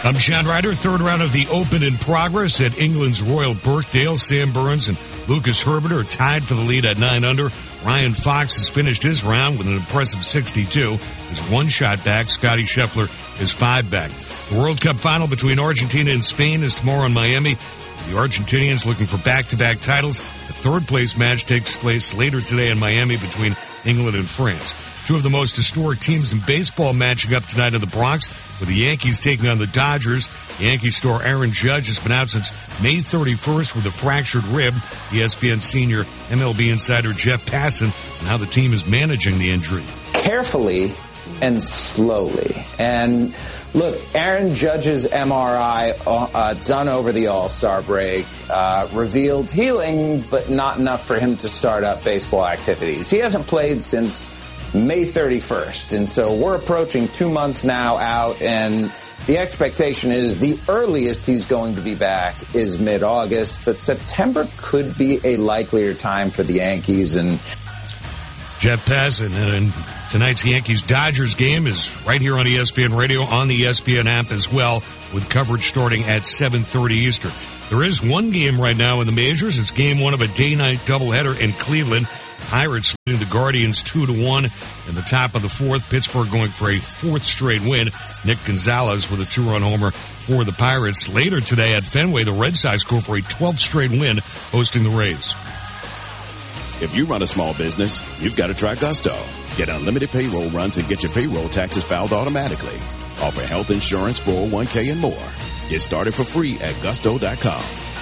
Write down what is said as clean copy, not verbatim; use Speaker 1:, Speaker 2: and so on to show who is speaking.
Speaker 1: I'm John Ryder. Third round of the Open in progress at England's Royal Birkdale. Sam Burns and Lucas Herbert are tied for the lead at 9 under. Ryan Fox has finished his round with an impressive 62. He's one shot back. Scotty Scheffler is 5 back. The World Cup final between Argentina and Spain is tomorrow in Miami. The Argentinians looking for back-to-back titles. The third-place match takes place later today in Miami between England and France. Two of the most historic teams in baseball matching up tonight in the Bronx, with the Yankees taking on the Dodgers. Yankee star Aaron Judge has been out since May 31st with a fractured rib. ESPN senior MLB insider Jeff Passan on how the team is managing the injury.
Speaker 2: Carefully and slowly. And look, Aaron Judge's MRI done over the All-Star break revealed healing, but not enough for him to start up baseball activities. He hasn't played since May 31st, and so we're approaching 2 months now out, and the expectation is the earliest he's going to be back is mid-August, but September could be a likelier time for the Yankees. And
Speaker 1: Jeff Passan, and tonight's Yankees-Dodgers game is right here on ESPN Radio, on the ESPN app as well, with coverage starting at 7:30 Eastern. There is one game right now in the majors. It's game one of a day-night doubleheader in Cleveland. Pirates leading the Guardians 2-1 in the top of the fourth. Pittsburgh going for a fourth straight win. Nick Gonzalez with a 2-run homer for the Pirates. Later today at Fenway, the Red Sox go for a 12th straight win hosting the Rays.
Speaker 3: If you run a small business, you've got to try Gusto. Get unlimited payroll runs and get your payroll taxes filed automatically. Offer health insurance, 401k, and more. Get started for free at Gusto.com.